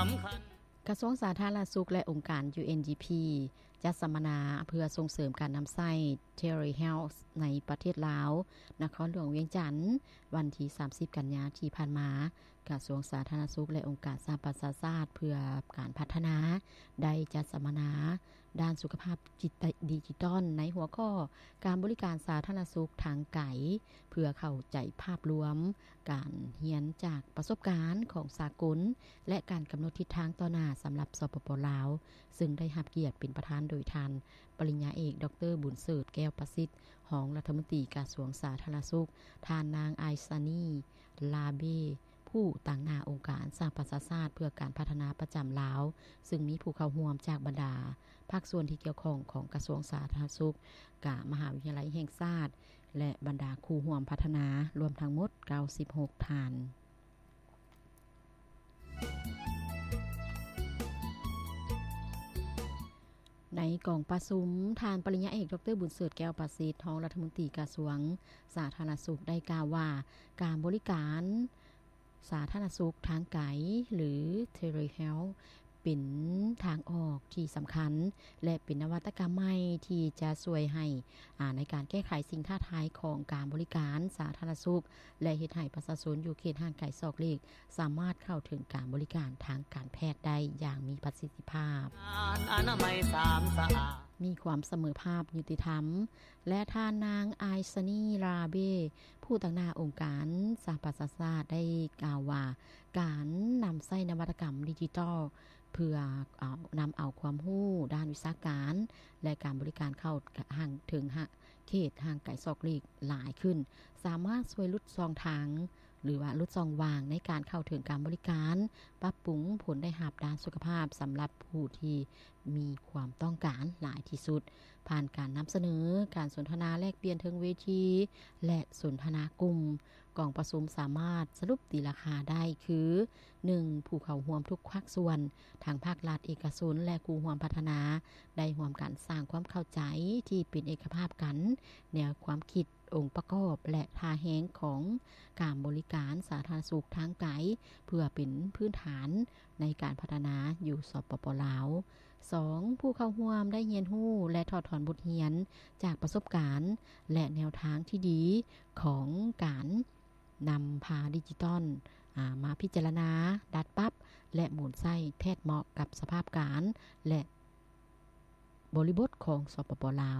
ำคัญกระทรวงสาธารณสุขและองค์การ UNDP จัดสัมมนาเพื่อส่งเสริมการนำไส้ Telehealth ในประเทศลาวนครหลวงเวียงจันทน์วันที่30กันยายนที่ผ่านมากระทรวงสาธารณสุขและองค์การสหประชาชาติเพื่อการพัฒนาได้จัดสัมมนาด้านสุขภาพดิจิตอลในหัวข้อการบริการสาธารณสุขทางไกลเพื่อเข้าใจภาพรวมการเรียนจากประสบการณ์ของสากลและการกำหนดทิศทางต่อหน้าสำหรับสปป.ลาวซึ่งได้รับเกียรติเป็นประธานโดยท่านปริญญาเอกดร.บุญเสริฐแก้วประสิทธิ์รองรัฐมนตรีกระทรวงสาธารณสุขท่านนางไอซานีลาเบผู้ต่างหน้าองค์การสหประชาชาติเพื่อการพัฒนาประจำลาวซึ่งมีผู้เข้าร่วมจากบรรดาภาคส่วนที่เกี่ยวข้องของกระทรวงสาธารณสุขกะมหาวิทยาลัยแห่งชาติและบรรดาครูร่วมพัฒนารวมทั้งหมด96ท่านในกองประชุมท่านปริญญาเอกดร.บุญเสริฐแก้วประสิทธิ์รองรัฐมนตรีกระทรวงสาธารณสุขได้กล่าวว่าการบริการสาธารณสุขทางไกลหรือ Telehealth เป็นทางออกที่สำคัญและเป็นนวัตกรรมใหม่ที่จะช่วยให้ในการแก้ไขสิ่งท้าทายของการบริการสาธารณสุขและเฮ็ดให้ประชาชนอยู่เขตห่างไกลซอกเล็กสามารถเข้าถึงการบริการทางการแพทย์ได้อย่างมีประสิทธิภาพอนามัย3สะอาดมีความเสมอภาพยุติธรรมและท่านนางไอซานีราเบผู้ตั้งหน้าองค์การสหประชาชาติได้กล่าวว่าการนำใช้นวัตกรรมดิจิทัลเพื่อนำเอาความรู้ด้านวิชาการและการบริการเข้าห่างถึงเขตห่างไกลซอกเล็กหลายขึ้นสามารถช่วยลดช่องทางหรือว่าลดช่องว่างในการเข้าถึงการบริการปรับปรุงผลได้รับด้านสุขภาพสำหรับผู้ที่มีความต้องการหลายที่สุดผ่านการนำเสนอการสนทนาแลกเปลี่ยนเทิงเวทีและสนทนากลุ่มกองประชุมสามารถสรุปตีราคาได้คือ 1. ผู้เข้าร่วมทุกภาคส่วนทางภาครัฐเอกชนและผู้ร่วมพัฒนาได้ร่วมกันสร้างความเข้าใจที่เป็นเอกภาพกันแนวความคิดองค์ประกอบและท่าแหงของการบริการสาธารณสุขทางไกลเพื่อเป็นพื้นฐานในการพัฒนาอยู่สปป.ลาว 2. ผู้เข้าร่วมได้เรียนรู้และถอดถอนบทเรียนจากประสบการณ์และแนวทางที่ดีของการนำพาดิจิตอลมาพิจารณาดัดปรับและหมุนไส้แพทย์เหมาะกับสภาพการและบริบทของสปป.ลาว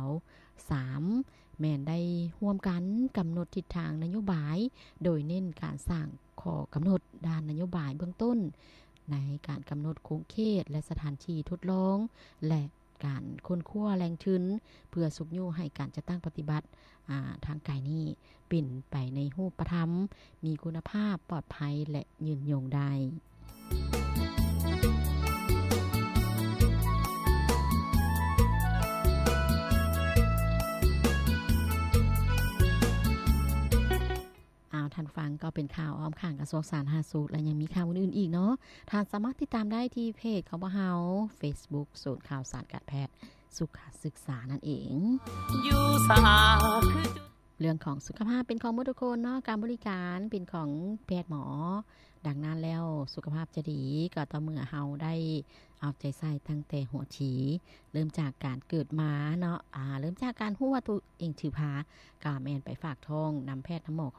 3. แม่นได้ร่วมกันกำหนดทิศทางนโยบายโดยเน้นการสร้างข้อกำหนดด้านนโยบายเบื้องต้นในการกำหนดโครงเขตและสถานที่ทดลองและการค้นคว้าแหล่งทุนเพื่อสุขอยู่ให้การจัดตั้งปฏิบัติทางไกลนี้เป็นไปในรูปธรรมมีคุณภาพปลอดภัยและยืนยงได้ท่านฟังก็เป็นข่าวอ้อมข้างกระทรวงสาธารณสุขและยังมีข่าวอื่นๆอีกเนาะท่านสามารถติดตามได้ที่เพจของเฮา Facebook ศูนย์ข่าวสารการแพทย์สุขศึกษานั่นเองอยู่สะอาดคือเรื่องของสุขภาพเป็นของทุกคนเนาะการบริการเป็นของแพทย์หมอดังนั้นแล้วสุขภาพจะดีก็ต่อเมื่อเฮาได้เอาใจใส่ตั้งแต่หัวฉีเริ่มจากการเกิดมาเนาะเริ่มจากการฮู้ว่าตัวเองถือผ้าก็แม่นไปฝากท้องนำแพทย์น้ำหมอ